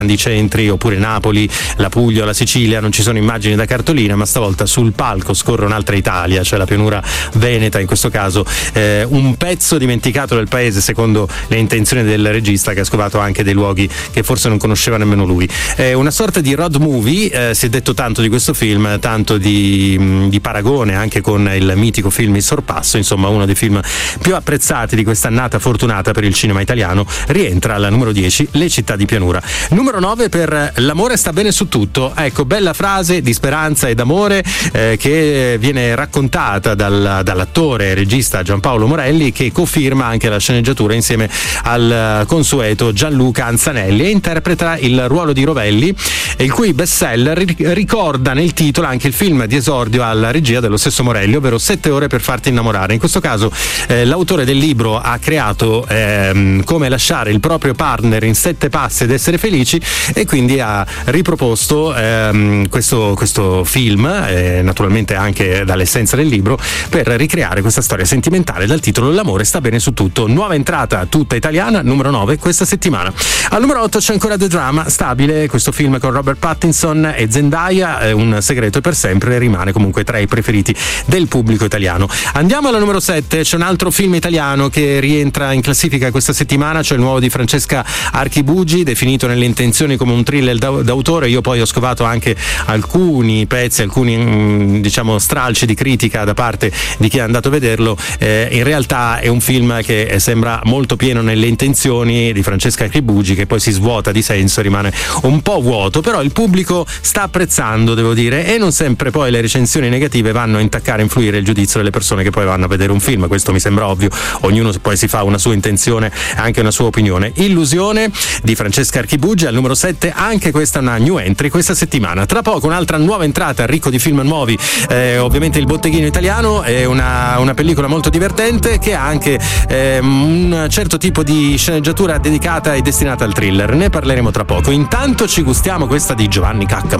grandi centri, oppure Napoli, la Puglia, la Sicilia, non ci sono immagini da cartolina, ma stavolta sul palco scorre un'altra Italia, cioè la pianura veneta, in questo caso un pezzo dimenticato del paese secondo le intenzioni del regista, che ha scovato anche dei luoghi che forse non conosceva nemmeno lui. Una sorta di road movie, si è detto tanto di questo film, tanto di paragone anche con il mitico film Il Sorpasso, insomma uno dei film più apprezzati di quest'annata fortunata per il cinema italiano. Rientra alla numero 10 Le città di pianura. Numero 9 per L'amore sta bene su tutto. Ecco, bella frase di speranza ed amore che viene raccontata dall'attore e regista Giampaolo Morelli, che cofirma anche la sceneggiatura insieme al consueto Gianluca Anzanelli, e interpreta il ruolo di Rovelli, il cui bestseller ricorda nel titolo anche il film di esordio alla regia dello stesso Morelli, ovvero 7 ore per farti innamorare. In questo caso l'autore del libro ha creato come lasciare il proprio partner in 7 passi ed essere felici, e quindi ha riproposto questo film, naturalmente anche dall'essenza del libro, per ricreare questa storia sentimentale dal titolo L'amore sta bene su tutto. Nuova entrata tutta italiana, numero 9 questa settimana. Al numero 8 c'è ancora The Drama, stabile questo film con Robert Pattinson e Zendaya, un segreto per sempre, rimane comunque tra i preferiti del pubblico italiano. Andiamo alla numero 7, c'è un altro film italiano che rientra in classifica questa settimana, cioè il nuovo di Francesca Archibugi, definito nelle intenzioni come un thriller d'autore. Io poi ho scovato anche alcuni pezzi, alcuni diciamo stralci di critica da parte di chi è andato a vederlo. In realtà è un film che sembra molto pieno nelle intenzioni di Francesca Archibugi, che poi si svuota di senso, rimane un po' vuoto, però il pubblico sta apprezzando, devo dire, e non sempre poi le recensioni negative vanno a intaccare, influire il giudizio delle persone che poi vanno a vedere un film. Questo mi sembra ovvio, ognuno poi si fa una sua intenzione e anche una sua opinione. Illusione di Francesca Archibugi al numero 7, anche questa è una new entry questa settimana. Tra poco un'altra nuova entrata, ricco di film nuovi, ovviamente Il botteghino italiano è una pellicola molto divertente che ha anche un certo tipo di sceneggiatura dedicata e destinata al thriller. Ne parleremo tra poco. Intanto ci gustiamo questa di Giovanni Caccamo.